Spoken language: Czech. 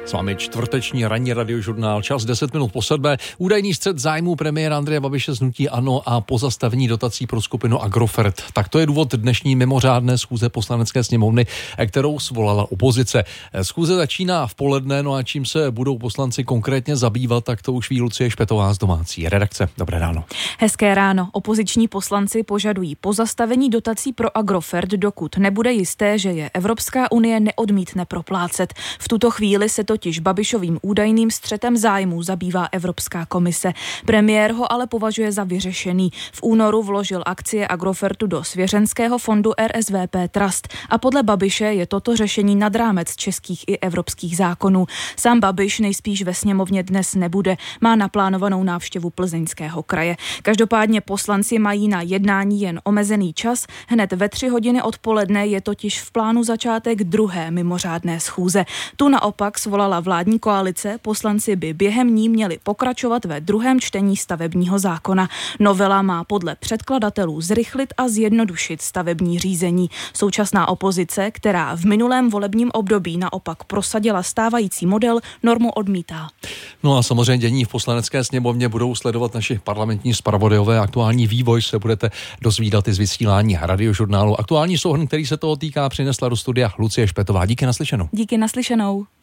S vámi čtvrteční ranní radiožurnál, čas 10 minut po 7. Údajný střet zájmů premiéra Andreje Babiše z hnutí ANO a pozastavení dotací pro skupinu Agrofert. Tak to je důvod dnešní mimořádné schůze Poslanecké sněmovny, kterou svolala opozice. Schůze začíná v poledne, no a čím se budou poslanci konkrétně zabývat, tak to už ví Lucie Špetová z domácí redakce. Dobré ráno. Hezké ráno. Opoziční poslanci požadují pozastavení dotací pro Agrofert, dokud nebude jisté, že je Evropská unie neodmítne proplácet. V tuto chvíli se totiž Babišovým údajným střetem zájmů zabývá Evropská komise. Premiér ho ale považuje za vyřešený. V únoru vložil akcie Agrofertu do svěřenského fondu RSVP Trust a podle Babiše je toto řešení nad rámec českých i evropských zákonů. Sám Babiš nejspíš ve sněmovně dnes nebude. Má naplánovanou návštěvu Plzeňského kraje. Každopádně poslanci mají na jednání jen omezený čas. Hned ve 3 hodiny odpoledne je totiž v plánu začátek druhé mimořádné schůze. Tu naopak svolala vládní koalice, poslanci by během ní měli pokračovat ve druhém čtení stavebního zákona. Novela má podle předkladatelů zrychlit a zjednodušit stavební řízení. Současná opozice, která v minulém volebním období naopak prosadila stávající model, normu odmítá. No a samozřejmě dění v Poslanecké sněmovně budou sledovat naši parlamentní zpravodajové. Aktuální vývoj se budete dozvídat i z vysílání radiožurnálu. Aktuální souhrn, který se toho týká, přinesla do studia Lucie Špetová. Díky naslyšenou. Díky naslyšenou.